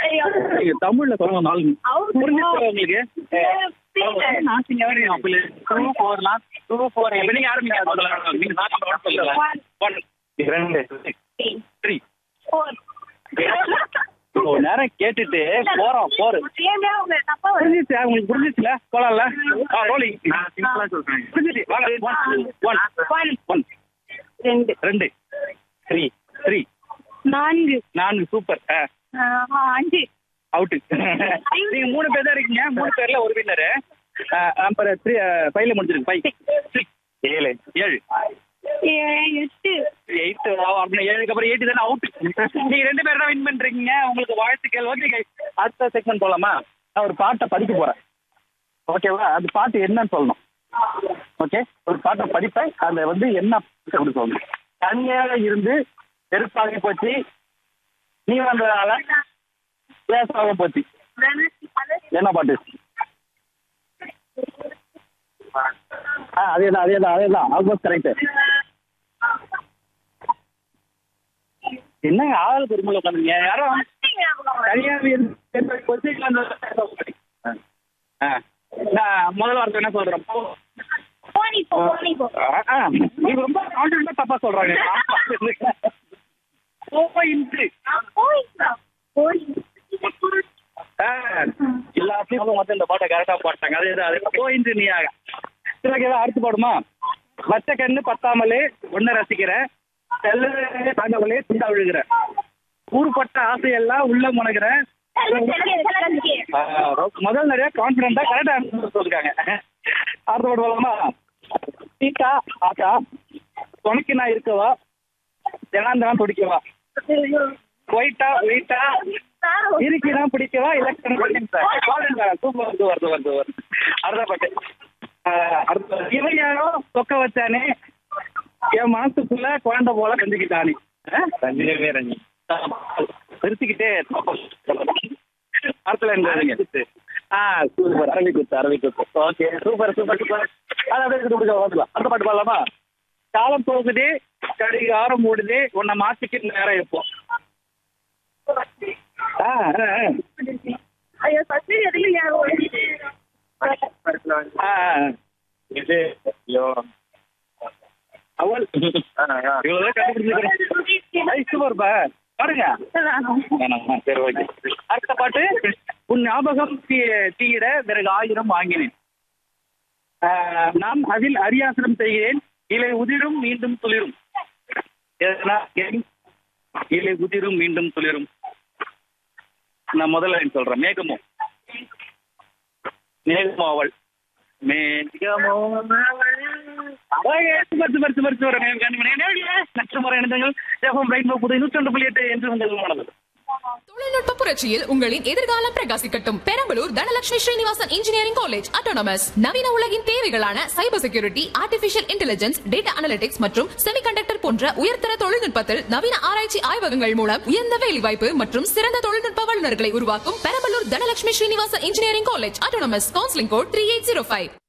தமிழ்ல சொல்லணும் நாலு புரிஞ்சுச்சு உங்களுக்கு? நேரம் கேட்டுட்டு போறோம் போரு புரிஞ்சிச்சு உங்களுக்கு புரிஞ்சிச்சுல போலாம்ல ரோலிங் புரிஞ்சிச்சு ரெண்டு த்ரீ த்ரீ நான்கு சூப்பர் அஞ்சு அவுட்டு நீங்க 3 பேர் தான் இருக்கீங்க 3 பேர்ல ஒரு வின்னரு நம்பர் 3 5ல முடிஞ்சிருக்கு 5 7 7 எட்டு 8 அப்படின்னா 7க்கு அப்புறம் 8 தானே அவுட். நீங்க 2 பேர் தான் வின் பண்றீங்க. உங்களுக்கு வாழ்த்துக்கள். ஓகே அடுத்த செக்மெண்ட் போலாமா? நான் ஒரு பாட்டை படிக்க போறேன். ஓகேவா? அது பாட்டு என்னன்னு சொல்லணும். ஓகே ஒரு பாட்டை படிப்பேன். அதுல வந்து என்ன அப்படி சொல்லணும். தனியாக இருந்து வெறுப்பாகி போச்சு நீ வந்ததால பேசாக போச்சு. என்ன பாட்டு? அதேதான் ஆல்மோஸ்ட் கரெக்ட். என்னங்க ஆள் பெருமையில உட்காந்துங்க யாரும் தனியாக முதல் வார்த்தை என்ன சொல்றேன்? நீங்க ரொம்ப கான்பிடண்டா தப்பா சொல்றாங்க. எல்லாத்தையும் மொத்தம் இந்த பாட்டை கரெக்டா போட்டாங்க. அதே போயிட்டு நீ அடுத்து பாடுமா? பச்சை கண்ணு பத்தாமலே ஒன்ன ரசிக்கிற தாண்டாமலே துண்டா விழுகிற ஊருப்பட்ட ஆசையெல்லாம் உள்ள முனைகிற. முதல் நிறைய கான்பிடண்டா கரெக்டா சொல்லிருக்காங்க. அடுத்த பாட்டு போலாமா? சீட்டா ஆட்டா துணைக்கு நான் இருக்கவா தினம் துடிக்கவா ஒயிட்டா வெயிட்டா இருக்கிதான் பிடிக்கவா இலக்கணம் சூப்பர் வருது. அடுத்த பாட்டு இவன் சொக்க வச்சானே என் மனசுக்குள்ள குழந்தை போல கஞ்சிக்கிட்டானே பெருசிக்கிட்டே அடுத்த சூப்பர் அரவிக்குத்து ஓகே சூப்பர். அது அப்படியே அடுத்த பாட்டு பாடலாமா? காலம் போகுது கடிகாரம் மூடுது உன்னை மாத்திக்கு நேரம் இருப்போம். அவள் சூப்பர்ப்பா பாருங்க. சரி ஓகே அடுத்த பாட்டு உன் ஞாபகம் தீயிட பிறகு 1000 வாங்கினேன் நான் அதில் அரியாசனம் செய்கிறேன் இலை உதிரும் மீண்டும் துளிரும். இலை உதிரும் மீண்டும் துளிரும். நான் முதல்ல சொல்றேன். மேகமோ அவள் மேகமோ தொழில்நுட்ப புரட்சியில் உங்களின் எதிர்காலம் பிரகாசிக்கட்டும். Perambalur Dhanalakshmi Srinivasan engineering college autonomous நவீன உலகின் தேவைகளான cyber security artificial intelligence data analytics மற்றும் செமிகண்டக்டர் போன்ற உயர்தர தொழில்நுட்பத்தில் நவீன ஆராய்ச்சி ஆய்வகங்கள் மூலம் உயர்ந்த வேலைவாய்ப்பு மற்றும் சிறந்த தொழில்நுட்ப வல்லுநர்களை உருவாக்கும் Perambalur Dhanalakshmi Srinivasan engineering college autonomous. Counselling code 3805.